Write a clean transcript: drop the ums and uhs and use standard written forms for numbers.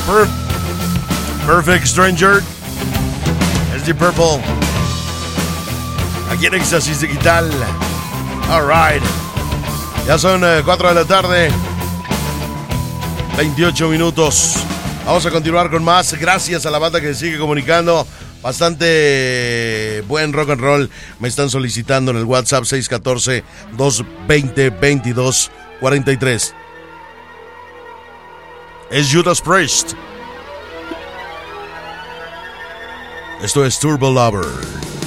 Perfect Stranger. Es Deep Purple. Aquí en Éxtasis Digital. Alright. Ya son 4 de la tarde. 28 minutos. Vamos a continuar con más. Gracias a la banda que sigue comunicando. Bastante buen rock and roll. Me están solicitando en el WhatsApp 614-220-2243. Es Judas Priest. Esto es Turbo Lover.